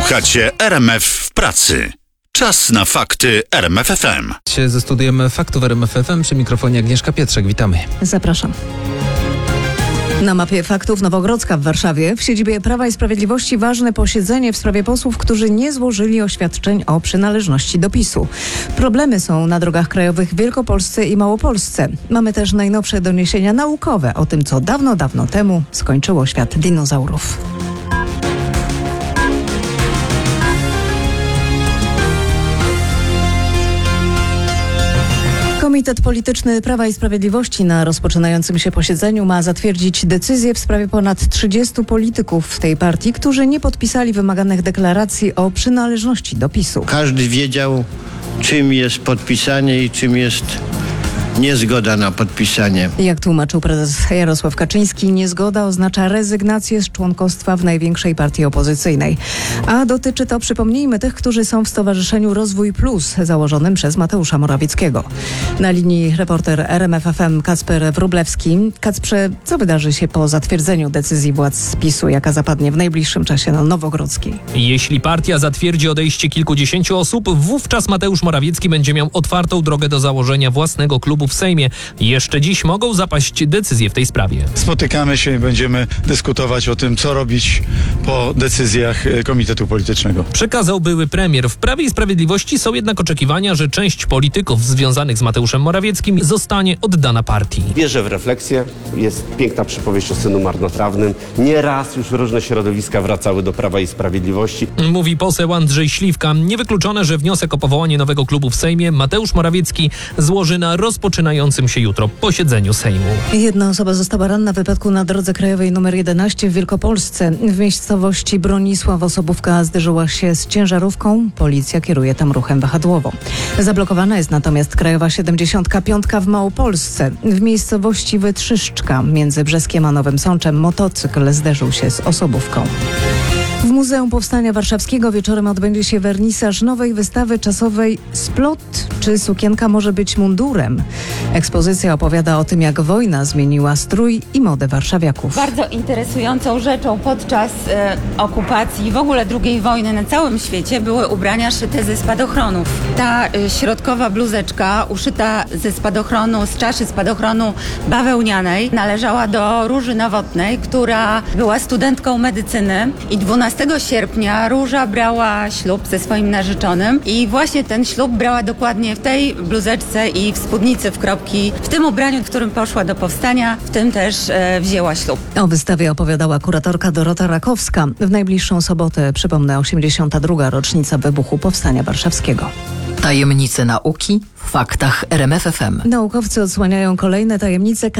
Słuchacie RMF w pracy. Czas na fakty RMF FM. Ze studiem faktów RMF FM przy mikrofonie Agnieszka Pietrzak. Witamy. Zapraszam. Na mapie faktów Nowogrodzka w Warszawie w siedzibie Prawa i Sprawiedliwości ważne posiedzenie w sprawie posłów, którzy nie złożyli oświadczeń o przynależności do PiS-u. Problemy są na drogach krajowych w Wielkopolsce i Małopolsce. Mamy też najnowsze doniesienia naukowe o tym, co dawno temu skończyło świat dinozaurów. Komitet Polityczny Prawa i Sprawiedliwości na rozpoczynającym się posiedzeniu ma zatwierdzić decyzję w sprawie ponad 30 polityków w tej partii, którzy nie podpisali wymaganych deklaracji o przynależności do PiS-u. Każdy wiedział, czym jest podpisanie i czym jest niezgoda na podpisanie. Jak tłumaczył prezes Jarosław Kaczyński, niezgoda oznacza rezygnację z członkostwa w największej partii opozycyjnej. A dotyczy to, przypomnijmy, tych, którzy są w Stowarzyszeniu Rozwój Plus, założonym przez Mateusza Morawieckiego. Na linii reporter RMF FM Kacper Wróblewski. Kacprze, co wydarzy się po zatwierdzeniu decyzji władz PiS-u, jaka zapadnie w najbliższym czasie na Nowogrodzkiej? Jeśli partia zatwierdzi odejście kilkudziesięciu osób, wówczas Mateusz Morawiecki będzie miał otwartą drogę do założenia własnego klubu w Sejmie. Jeszcze dziś mogą zapaść decyzje w tej sprawie. Spotykamy się i będziemy dyskutować o tym, co robić po decyzjach Komitetu Politycznego. Przekazał były premier. W Prawie i Sprawiedliwości są jednak oczekiwania, że część polityków związanych z Mateuszem Morawieckim zostanie oddana partii. Wierzę w refleksję. Jest piękna przypowieść o synu marnotrawnym. Nieraz już różne środowiska wracały do Prawa i Sprawiedliwości. Mówi poseł Andrzej Śliwka. Niewykluczone, że wniosek o powołanie nowego klubu w Sejmie Mateusz Morawiecki złoży na rozpoczynającym się jutro posiedzeniu Sejmu. Jedna osoba została ranna w wypadku na drodze krajowej nr 11 w Wielkopolsce. W miejscowości Bronisław-Osobówka zderzyła się z ciężarówką. Policja kieruje tam ruchem wahadłowo. Zablokowana jest natomiast krajowa 75 w Małopolsce. W miejscowości Wytrzyszczka między Brzeskiem a Nowym Sączem motocykl zderzył się z osobówką. W Muzeum Powstania Warszawskiego wieczorem odbędzie się wernisaż nowej wystawy czasowej Splot czy sukienka może być mundurem. Ekspozycja opowiada o tym, jak wojna zmieniła strój i modę warszawiaków. Bardzo interesującą rzeczą podczas okupacji i w ogóle II wojny na całym świecie były ubrania szyte ze spadochronów. Ta środkowa bluzeczka uszyta ze spadochronu, z czaszy spadochronu bawełnianej należała do Róży Nowotnej, która była studentką medycyny i 12 sierpnia Róża brała ślub ze swoim narzeczonym i właśnie ten ślub brała dokładnie w tej bluzeczce i w spódnicy w kropki, w tym ubraniu, w którym poszła do powstania, w tym też wzięła ślub. O wystawie opowiadała kuratorka Dorota Rakowska. W najbliższą sobotę przypomnę 82. rocznica wybuchu Powstania Warszawskiego. Tajemnice nauki w faktach RMF FM. Naukowcy odsłaniają kolejne tajemnice